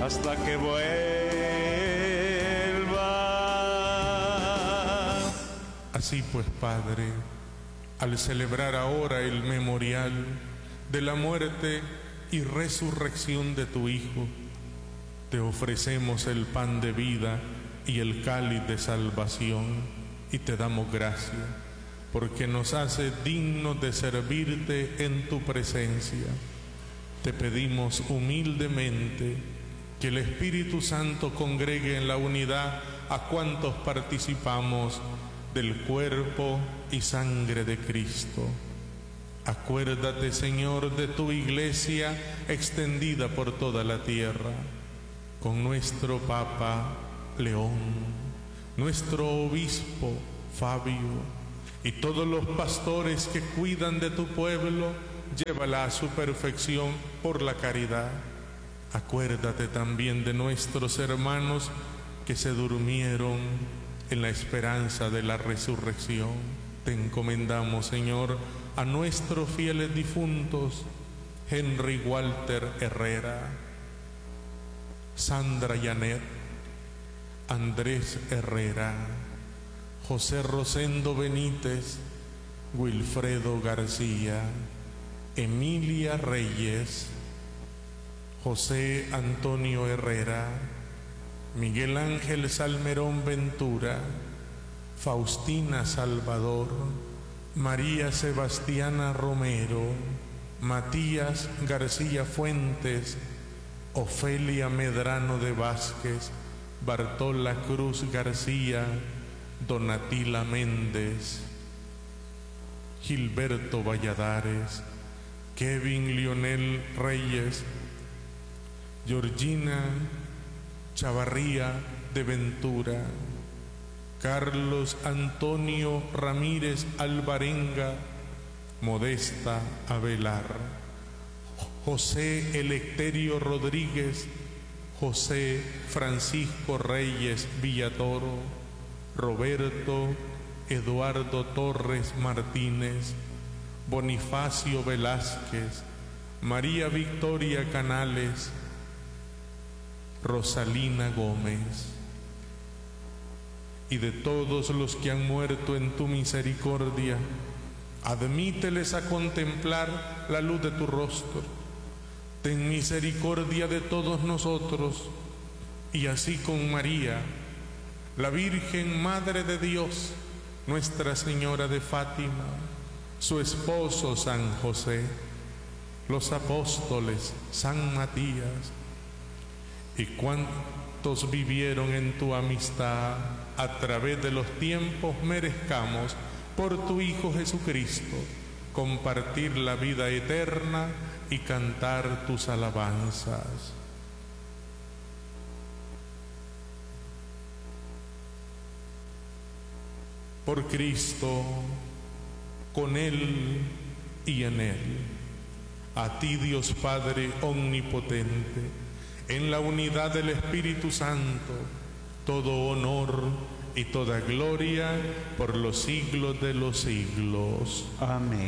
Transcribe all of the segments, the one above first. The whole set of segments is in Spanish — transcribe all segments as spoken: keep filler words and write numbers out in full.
hasta que vuelva. Así pues, Padre, al celebrar ahora el memorial de la muerte y resurrección de tu Hijo, te ofrecemos el pan de vida y el cáliz de salvación, y te damos gracias, porque nos hace dignos de servirte en tu presencia. Te pedimos humildemente que el Espíritu Santo congregue en la unidad a cuantos participamos del cuerpo y sangre de Cristo. Acuérdate, Señor, de tu iglesia extendida por toda la tierra, con nuestro Papa León, nuestro obispo Fabio y todos los pastores que cuidan de tu pueblo. Llévala a su perfección por la caridad. Acuérdate también de nuestros hermanos que se durmieron en la esperanza de la resurrección. Te encomendamos, Señor, a nuestros fieles difuntos: Henry Walter Herrera, Sandra Janet, Andrés Herrera, José Rosendo Benítez, Wilfredo García, Emilia Reyes, José Antonio Herrera, Miguel Ángel Salmerón Ventura, Faustina Salvador, María Sebastiana Romero, Matías García Fuentes, Ofelia Medrano de Vázquez, Bartola Cruz García, Donatila Méndez, Gilberto Valladares, Kevin Lionel Reyes, Georgina Chavarría de Ventura, Carlos Antonio Ramírez Alvarenga, Modesta Avelar, José Electerio Rodríguez, José Francisco Reyes Villatoro, Roberto Eduardo Torres Martínez, Bonifacio Velázquez, María Victoria Canales, Rosalina Gómez, y de todos los que han muerto en tu misericordia, admíteles a contemplar la luz de tu rostro. Ten misericordia de todos nosotros, y así con María, la Virgen Madre de Dios, Nuestra Señora de Fátima, su esposo San José, los apóstoles San Matías, y cuantos vivieron en tu amistad a través de los tiempos, merezcamos por tu Hijo Jesucristo compartir la vida eterna y cantar tus alabanzas. Por Cristo, con Él y en Él, a ti, Dios Padre omnipotente, en la unidad del Espíritu Santo, todo honor y toda gloria por los siglos de los siglos. Amén.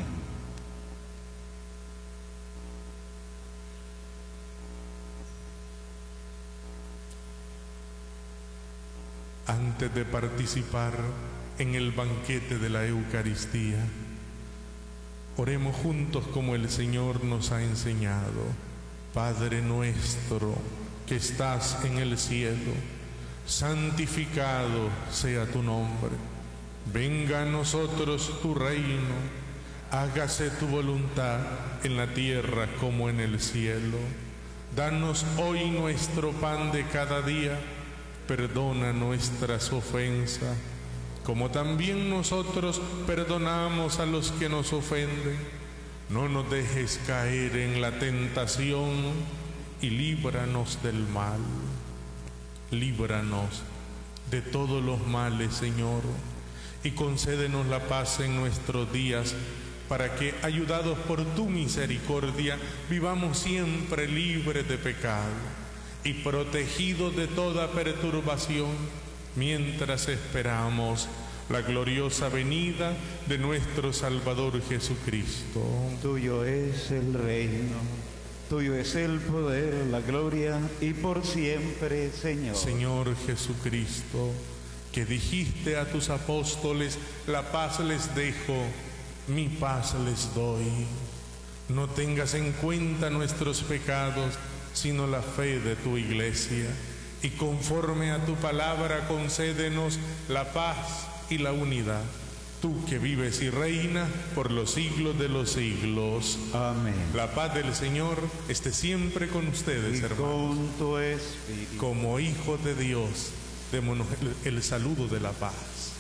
Antes de participar en el banquete de la Eucaristía, oremos juntos como el Señor nos ha enseñado. Padre nuestro que estás en el cielo, santificado sea tu nombre. Venga a nosotros tu reino. Hágase tu voluntad en la tierra como en el cielo. Danos hoy nuestro pan de cada día. Perdona nuestras ofensas, como también nosotros perdonamos a los que nos ofenden. No nos dejes caer en la tentación y líbranos del mal. Líbranos de todos los males, Señor, y concédenos la paz en nuestros días, para que, ayudados por tu misericordia, vivamos siempre libres de pecado y protegidos de toda perturbación, mientras esperamos la gloriosa venida de nuestro Salvador Jesucristo. Tuyo es el reino, Tuyo es el poder, la gloria y por siempre, Señor. Señor Jesucristo, que dijiste a tus apóstoles, la paz les dejo, mi paz les doy. No tengas en cuenta nuestros pecados, sino la fe de tu Iglesia. Y conforme a tu palabra, concédenos la paz y la unidad. Tú que vives y reinas por los siglos de los siglos. Amén. La paz del Señor esté siempre con ustedes, Y hermanos. con tu espíritu. Como hijos de Dios, démonos el, el saludo de la paz.